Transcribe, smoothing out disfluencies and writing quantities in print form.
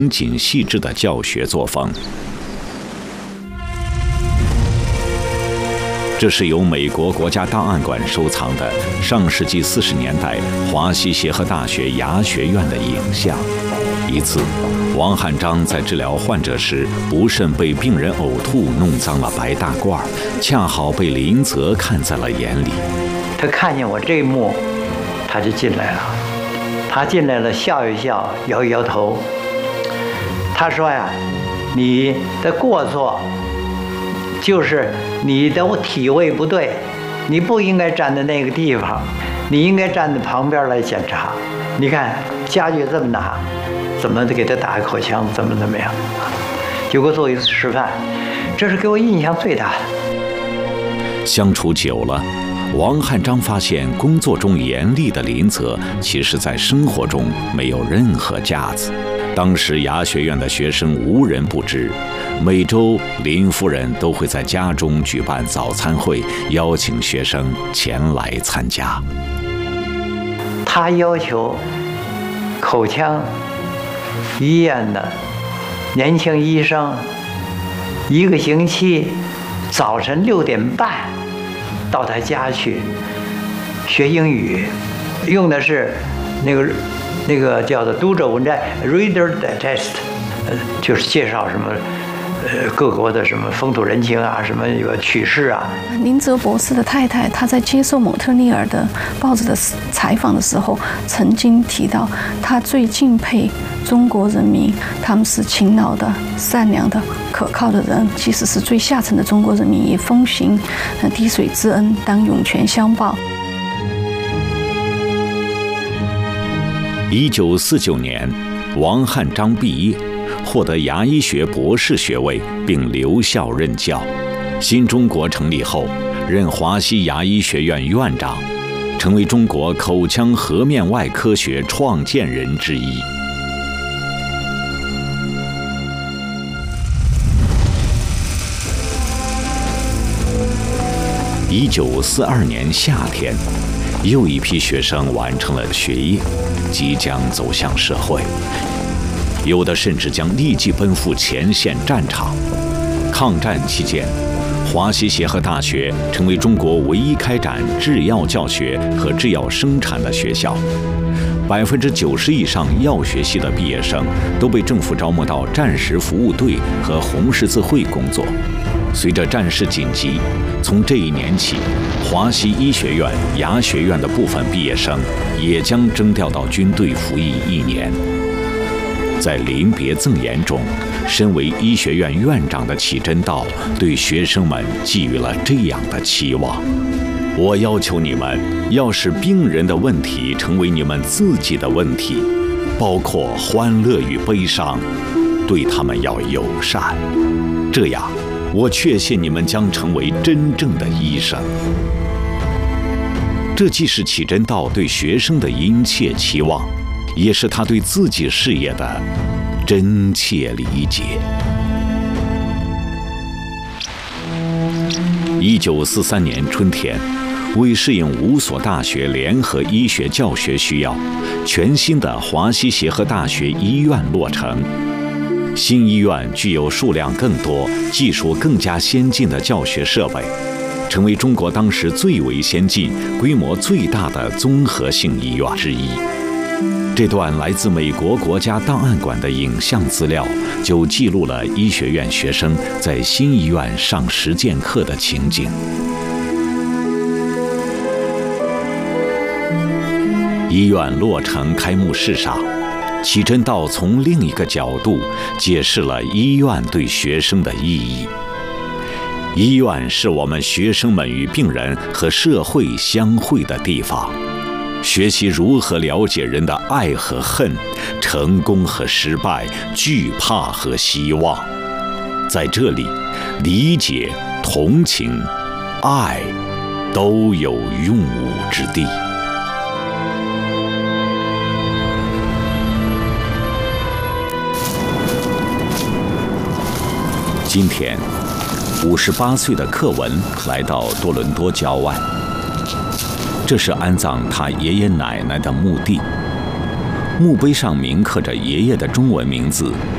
严谨细致的教学作风。这是由美国国家档案馆收藏的上世纪40年代华西协和大学牙学院的影像。一次，王汉章在治疗患者时，不慎被病人呕吐弄脏了白大褂，恰好被林泽看在了眼里。 他看见我这一幕，他就进来了。他进来了，笑一笑，摇一摇头。他说呀：“你的过错就是你的体位不对，你不应该站在那个地方，你应该站在旁边来检查。你看家具这么大，怎么给他打一口枪，怎么样，就给我做一次示范。”这是给我印象最大的。 相处久了，王汉章发现工作中严厉的林泽，其实在生活中没有任何架子。当时牙学院的学生无人不知，每周林夫人都会在家中举办早餐会，邀请学生前来参加。 他要求口腔医院的年轻医生1个星期早晨6点半到他家去学英语，用的是那个叫做读者文摘 （Reader Digest），就是介绍什么各国的什么风土人情啊，什么一个趣事啊。 林泽博士的太太，她在接受蒙特利尔的报纸的采访的时候，曾经提到，她最敬佩中国人民，他们是勤劳的、善良的、可靠的人，即使是最下层的中国人民，也奉行滴水之恩当涌泉相报。 1949年，王汉章毕业，获得牙医学博士学位，并留校任教。新中国成立后，任华西牙医学院院长，成为中国口腔颌面外科学创建人之一。1942年夏天，又一批学生完成了学业，即将走向社会，有的甚至将立即奔赴前线战场。抗战期间，华西协和大学成为中国唯一开展制药教学和制药生产的学校。90%以上药学系的毕业生都被政府招募到战时服务队和红十字会工作。随着战事紧急，从这一年起，华西医学院、牙学院的部分毕业生也将征调到军队服役1年。在临别赠言中，身为医学院院长的启真道对学生们寄予了这样的期望：我要求你们要使病人的问题成为你们自己的问题，包括欢乐与悲伤，对他们要友善，这样我确信你们将成为真正的医生。这既是启真道对学生的殷切期望，也是他对自己事业的真切理解。1943年春天，为适应5所大学联合医学教学需要，全新的华西协和大学医院落成。新医院具有数量更多、技术更加先进的教学设备，成为中国当时最为先进、规模最大的综合性医院之一。这段来自美国国家档案馆的影像资料，就记录了医学院学生在新医院上实践课的情景。医院落成开幕式上，启真道从另一个角度解释了医院对学生的意义。医院是我们学生们与病人和社会相会的地方，学习如何了解人的爱和恨、成功和失败、惧怕和希望。在这里，理解、同情、爱都有用武之地。今天，58岁的克文来到多伦多郊外，这是安葬他爷爷奶奶的墓地。墓碑上铭刻着爷爷的中文名字